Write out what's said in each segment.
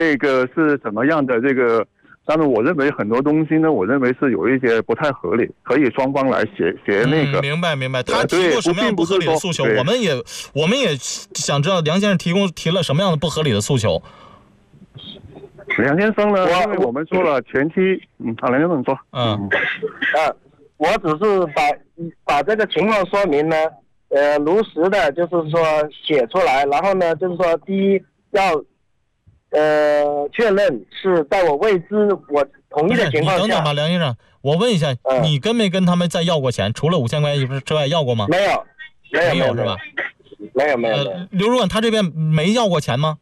这个是怎么样的这个？但是我认为很多东西呢，我认为是有一些不太合理，可以双方来协那个。 明白。他提过什么样不合理的诉求？我们也想知道梁先生提了什么样的不合理的诉求。 梁先生呢，因为我们说了前期，好，梁先生说， 我只是把这个情况说明呢，如实的，就是说写出来，然后呢，就是说第一要确认是在我未知我同意的情况下。 你等等吧，梁先生，我问一下，你跟没跟他们再要过钱？除了5000块钱之外，要过吗？ 没有是吧？ 没有。 刘主管他这边没要过钱吗？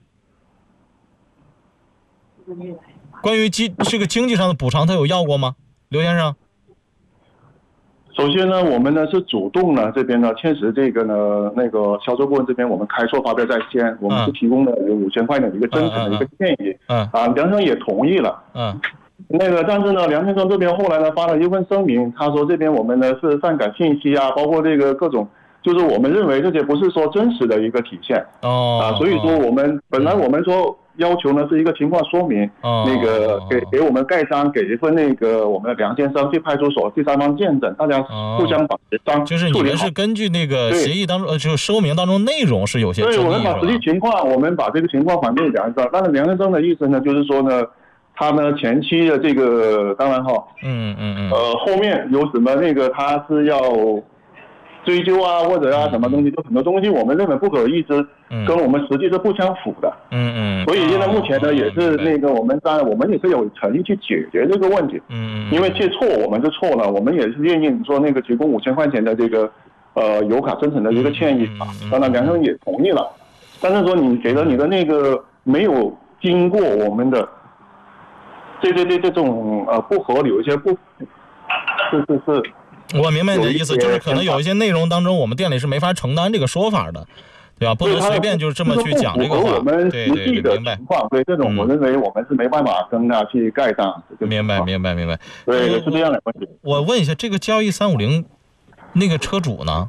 关于这个经济上的补偿，他有要过吗？刘先生？ 首先呢，我们呢是主动呢这边呢，确实这个呢那个销售顾问这边我们开错发票在先，我们是提供了有5000块的一个真诚的一个建议，梁先生也同意了，那个但是呢，梁先生这边后来呢发了一份声明，他说这边我们呢是篡改信息啊，包括这个各种，就是我们认为这些不是说真实的一个体现，所以说我们本来我们说。要求呢是一个情况说明，那个给我们盖章，给一份那个我们的梁先生去派出所第三方见证，大家互相把协商。 就是你们是根据那个协议当中，就是说明当中内容是有些争议， 对，我们把实际情况，我们把这个情况反映梁先生。但是梁先生的意思呢，就是说呢，他呢前期的这个当然后面有什么那个他是要追究啊，或者什么东西，就很多东西我们认为不可预知，跟我们实际是不相符的。所以现在目前呢，也是那个我们当然我们也是有诚意去解决这个问题。因为这错我们是错了，我们也是愿意说那个提供5000块钱的这个油卡真诚的一个歉意啊。当然梁先生也同意了，但是说你给了你的那个没有经过我们的这种不合理，有一些不是。 我明白你的意思，就是可能有一些内容当中，我们店里是没法承担这个说法的，对吧？不能随便就是这么去讲这个话。 我们实际的情况，对这种我认为我们是没办法跟他去盖章。 明白。 对，是这样的问题。 我问一下，这个交易350那个车主呢？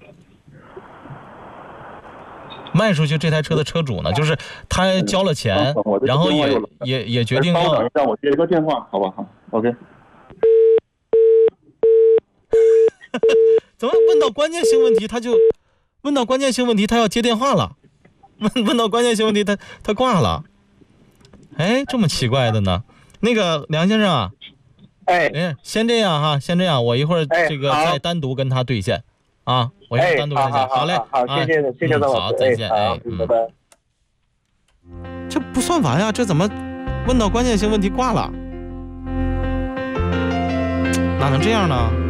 卖出去这台车的车主呢？就是他交了钱，然后也决定要。 稍等一下，我接一个电话，好吧？好 ，OK。 怎么问到关键性问题他要接电话了？问到关键性问题他挂了？哎，这么奇怪的呢？那个梁先生啊，先这样哈，我一会儿这个再单独跟他对线啊，我一会儿单独跟他对线。好嘞， 好，谢谢好，再见， 拜拜。 这不算完呀，这怎么问到关键性问题挂了？哪能这样呢？